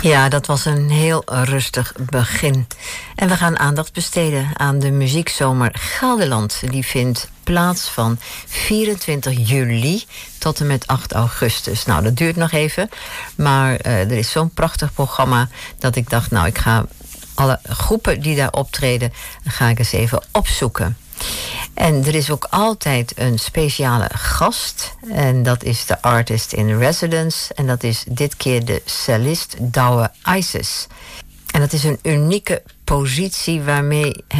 Ja, dat was een heel rustig begin. En we gaan aandacht besteden aan de muziekzomer Gelderland. Die vindt plaats van 24 juli tot en met 8 augustus. Nou, dat duurt nog even. Maar er is zo'n prachtig programma dat ik dacht, nou, ik ga alle groepen die daar optreden, ga ik eens even opzoeken. En er is ook altijd een speciale gast. En dat is de artist in residence. En dat is dit keer de cellist Douwe Isis. En dat is een unieke positie waarmee